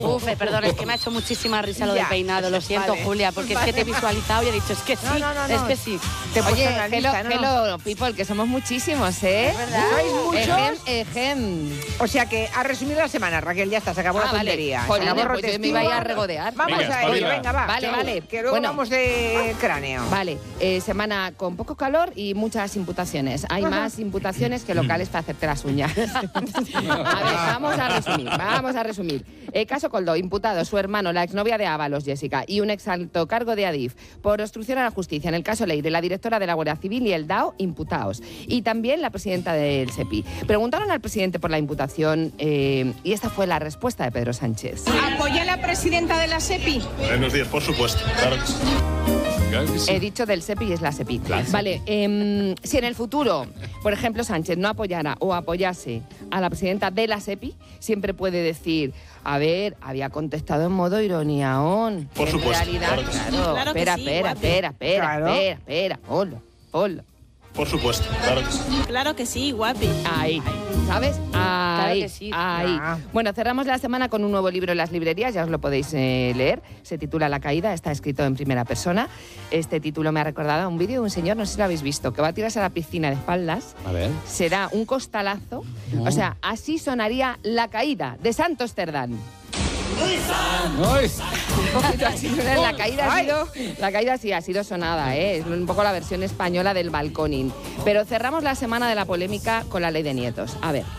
Uf, perdón, es que me ha hecho muchísima risa lo del peinado, lo siento, vale. Julia, porque es que te he visualizado y he dicho, es que sí, es que sí. Te he puesto Oye, en la lista, ¿no? hello, people, que somos muchísimos, ¿eh? Es verdad. ¿Sois muchos? Ejem. O sea que ha resumido la semana, Raquel, ya está, se acabó la tontería. Jolín, se acabó pues yo me iba a ir a regodear. Vamos Venga, a ello, espabila. venga, va. Vale, vale. Que luego Bueno. vamos de cráneo. Vale, semana con poco calor y muchas imputaciones. Hay más imputaciones que locales para hacerte las uñas. A ver, vamos a resumir. Caso Coldo, imputado su hermano, la exnovia de Ábalos, Jessica, y un exalto cargo de Adif por obstrucción a la justicia. En el caso Leire, la directora de la Guardia Civil y el DAO, imputados. Y también la presidenta del SEPI. Preguntaron al presidente por la imputación y esta fue la respuesta de Pedro Sánchez. ¿Apoya a la presidenta de la SEPI? Buenos días, por supuesto. Claro que sí. Claro que sí. He dicho del SEPI y es la SEPI. Claro. Vale, si en el futuro, por ejemplo, Sánchez no apoyara o apoyase a la presidenta de la SEPI, siempre puede decir, a ver, había contestado en modo ironiaón. Por En supuesto, realidad, claro que sí. Claro que sí, guapi. Espera, ponlo. Por supuesto, claro que sí. Claro que sí, guapi. Ahí, ¿sabes? Ahí, que sí. ahí. Ah. Bueno, cerramos la semana con un nuevo libro en las librerías, ya os lo podéis leer. Se titula La caída, está escrito en primera persona. Este título me ha recordado a un vídeo de un señor, no sé si lo habéis visto, que va a tirarse a la piscina de espaldas. A ver. Será un costalazo. O sea, así sonaría La caída de Santos Cerdán. ¡Ay! Un poquito así, la caída sí ha sido sonada, ¿eh? Es un poco la versión española del balconing. Pero cerramos la semana de la polémica con la ley de nietos. A ver,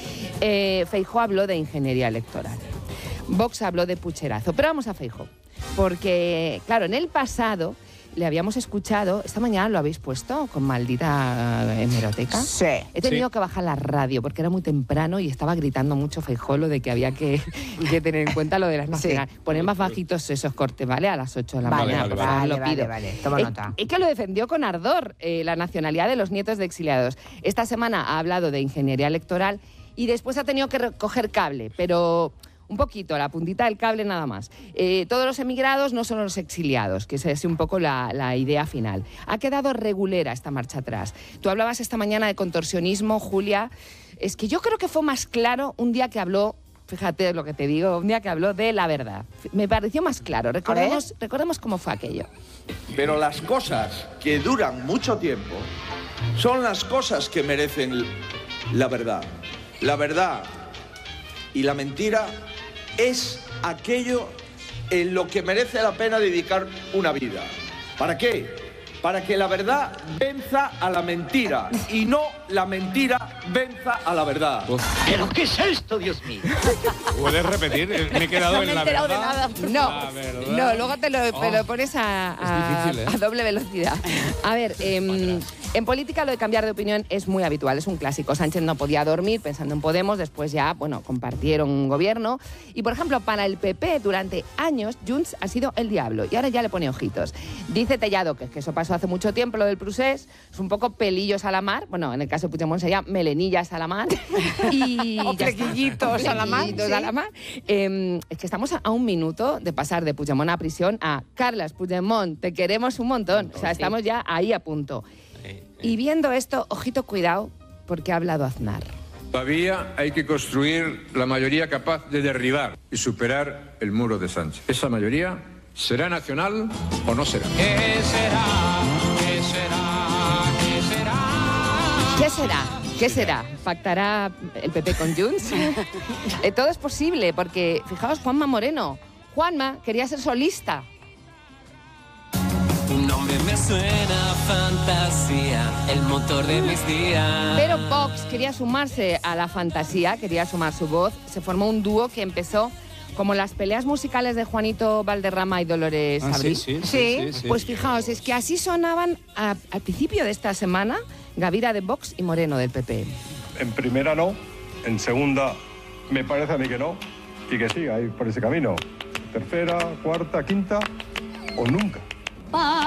Feijóo habló de ingeniería electoral. Vox habló de pucherazo. Pero vamos a Feijóo. Porque, claro, en el pasado le habíamos escuchado, esta mañana lo habéis puesto con maldita hemeroteca. Sí. He tenido que bajar la radio porque era muy temprano y estaba gritando mucho Feijóo lo de que había que tener en cuenta lo de las nacionales. Poner más bajitos esos cortes, ¿vale? A las 8 de la mañana, por favor, lo pido. Vale, toma nota. Es que lo defendió con ardor, la nacionalidad de los nietos de exiliados. Esta semana ha hablado de ingeniería electoral y después ha tenido que recoger cable, pero un poquito, la puntita del cable nada más. Todos los emigrados no son los exiliados, que esa es un poco la idea final. Ha quedado regulera esta marcha atrás. Tú hablabas esta mañana de contorsionismo, Julia. Es que yo creo que fue más claro un día que habló, fíjate lo que te digo, un día que habló de la verdad. Me pareció más claro. Recordemos cómo fue aquello. Pero las cosas que duran mucho tiempo son las cosas que merecen la verdad. La verdad y la mentira es aquello en lo que merece la pena dedicar una vida. ¿Para qué? Para que la verdad venza a la mentira y no la mentira venza a la verdad. ¿Pero qué es esto, Dios mío? ¿Puedes repetir? Me he quedado en la verdad. No, La verdad. no, luego te lo pones Es difícil, ¿eh? a doble velocidad. A ver, en política lo de cambiar de opinión es muy habitual, es un clásico. Sánchez no podía dormir pensando en Podemos, después ya, bueno, compartieron un gobierno. Y, por ejemplo, para el PP, durante años, Junts ha sido el diablo. Y ahora ya le pone ojitos. Dice Tellado que eso pasó hace mucho tiempo, lo del procés, es un poco pelillos a la mar. Bueno, en el caso de Puigdemont sería melenillas a la mar. Y O flequillitos a la mar, flequillitos sí. a la mar. Es que estamos a un minuto de pasar de Puigdemont a prisión a Carles Puigdemont, te queremos un montón. O sea, estamos ya ahí a punto. Y viendo esto, ojito, cuidado, porque ha hablado Aznar. Todavía hay que construir la mayoría capaz de derribar y superar el muro de Sánchez. Esa mayoría será nacional o no será. ¿Qué será? ¿Pactará el PP con Junts? Todo es posible, porque fijaos, Juanma Moreno. Juanma quería ser solista. Tu nombre me suena a fantasía, el motor de mis días. Pero Vox quería sumarse a la fantasía, quería sumar su voz. Se formó un dúo que empezó como las peleas musicales de Juanito Valderrama y Dolores Abril. Sí. Pues fijaos, es que así sonaban al principio de esta semana Gavira de Vox y Moreno del PP. En primera no, en segunda me parece a mí que no, y que siga ahí por ese camino. Tercera, cuarta, quinta o nunca.